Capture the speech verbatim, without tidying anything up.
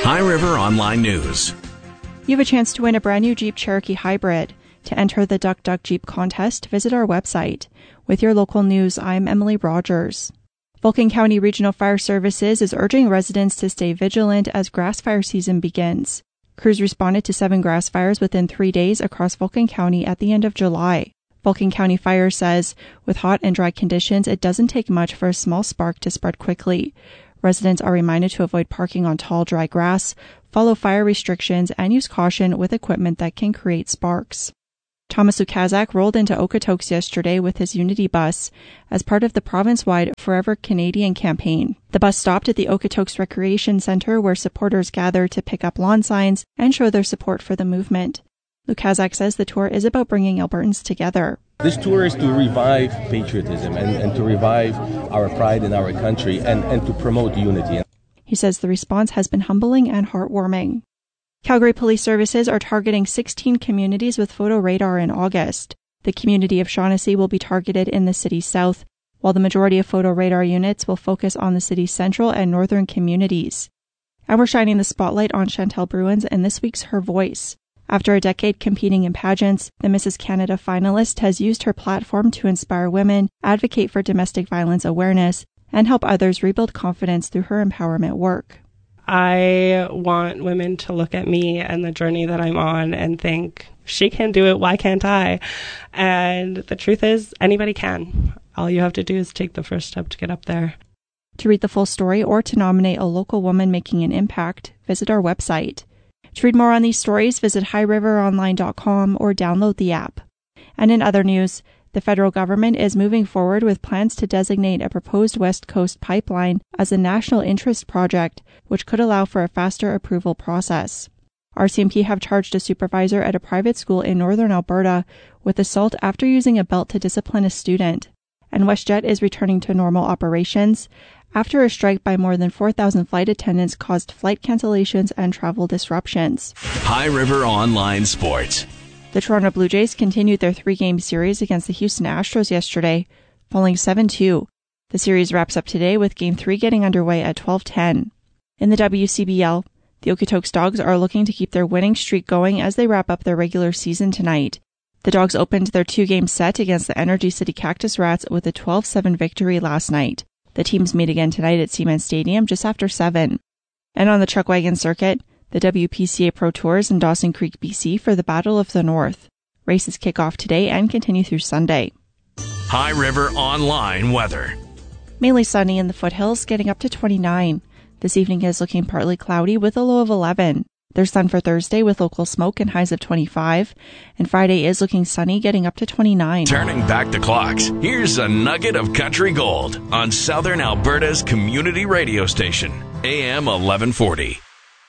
High River Online News. You have a chance to win a brand new Jeep Cherokee Hybrid. To enter the Duck Duck Jeep contest, visit our website. With your local news, I'm Emily Rogers. Vulcan County Regional Fire Services is urging residents to stay vigilant as grass fire season begins. Crews responded to seven grass fires within three days across Vulcan County at the end of July. Vulcan County Fire says, with hot and dry conditions, it doesn't take much for a small spark to spread quickly. Residents are reminded to avoid parking on tall, dry grass, follow fire restrictions, and use caution with equipment that can create sparks. Thomas Lukaszak rolled into Okotoks yesterday with his Unity bus as part of the province-wide Forever Canadian campaign. The bus stopped at the Okotoks Recreation Centre where supporters gather to pick up lawn signs and show their support for the movement. Lukaszak says the tour is about bringing Albertans together. This tour is to revive patriotism and, and to revive our pride in our country and, and to promote unity. He says the response has been humbling and heartwarming. Calgary Police Services are targeting sixteen communities with photo radar in August. The community of Shaughnessy will be targeted in the city's south, while the majority of photo radar units will focus on the city's central and northern communities. And we're shining the spotlight on Chantel Bruins in this week's Her Voice. After a decade competing in pageants, the Missus Canada finalist has used her platform to inspire women, advocate for domestic violence awareness, and help others rebuild confidence through her empowerment work. I want women to look at me and the journey that I'm on and think, she can do it, why can't I? And the truth is, anybody can. All you have to do is take the first step to get up there. To read the full story or to nominate a local woman making an impact, visit our website. To read more on these stories, visit high river online dot com or download the app. And in other news, the federal government is moving forward with plans to designate a proposed West Coast pipeline as a national interest project, which could allow for a faster approval process. R C M P have charged a supervisor at a private school in northern Alberta with assault after using a belt to discipline a student. And WestJet is returning to normal operations after a strike by more than four thousand flight attendants caused flight cancellations and travel disruptions. High River Online Sports. The Toronto Blue Jays continued their three-game series against the Houston Astros yesterday, falling seven two. The series wraps up today with Game three getting underway at twelve ten. In the W C B L, the Okotoks Dogs are looking to keep their winning streak going as they wrap up their regular season tonight. The Dogs opened their two-game set against the Energy City Cactus Rats with a twelve seven victory last night. The teams meet again tonight at Seaman Stadium just after seven. And on the Truckwagon circuit, the W P C A Pro Tours in Dawson Creek, B C for the Battle of the North. Races kick off today and continue through Sunday. High River Online weather. Mainly sunny in the foothills, getting up to twenty-nine. This evening is looking partly cloudy with a low of eleven. There's sun for Thursday with local smoke and highs of twenty-five. And Friday is looking sunny, getting up to twenty-nine. Turning back the clocks, here's a nugget of country gold on Southern Alberta's community radio station, A M eleven forty.